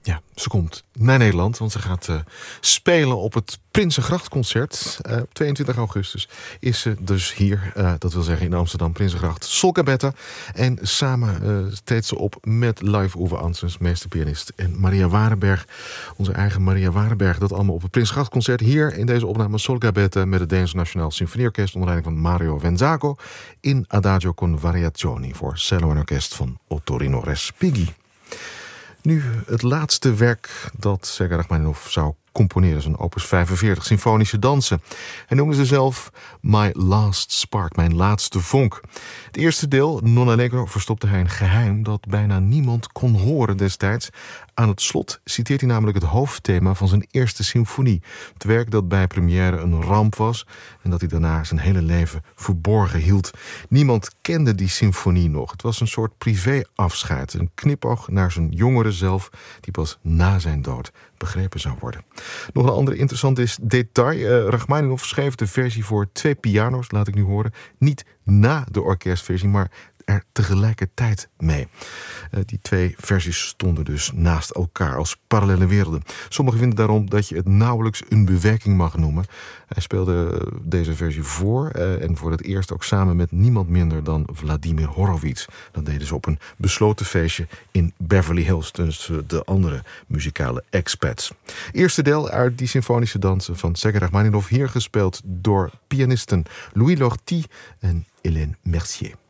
Ja, ze komt naar Nederland, want ze gaat spelen op het Prinsengrachtconcert. 22 augustus is ze dus hier, dat wil zeggen in Amsterdam, Prinsengracht, Solcabetta. En samen treedt ze op met live Uwe Antsens, meesterpianist, en Maria Warenberg, onze eigen Maria Warenberg. Dat allemaal op het Prinsengrachtconcert hier in deze opname Solcabetta met het Deense Nationaal Symfonieorkest onder leiding van Mario Venzaco in Adagio con Variazioni voor cello en orkest van Ottorino Respighi. Nu het laatste werk dat Sergej Rachmaninov zou componeren, zijn opus 45, symfonische dansen. Hij noemde ze zelf My Last Spark, mijn laatste vonk. Het eerste deel, Non Allegro, verstopte hij een geheim dat bijna niemand kon horen destijds. Aan het slot citeert hij namelijk het hoofdthema van zijn eerste symfonie. Het werk dat bij première een ramp was en dat hij daarna zijn hele leven verborgen hield. Niemand kende die symfonie nog. Het was een soort privéafscheid, een knipoog naar zijn jongere zelf die pas na zijn dood begrepen zou worden. Nog een ander interessant detail. Rachmaninov schreef de versie voor 2 piano's, laat ik nu horen. Niet na de orkestversie, maar er tegelijkertijd mee. Die 2 versies stonden dus naast elkaar als parallele werelden. Sommigen vinden daarom dat je het nauwelijks een bewerking mag noemen. Hij speelde deze versie voor en voor het eerst ook samen met niemand minder dan Vladimir Horowitz. Dat deden ze op een besloten feestje in Beverly Hills, dus de andere muzikale expats. Eerste deel uit die symfonische dansen van Sergej Rachmaninov, hier gespeeld door pianisten Louis Lortie en Hélène Mercier.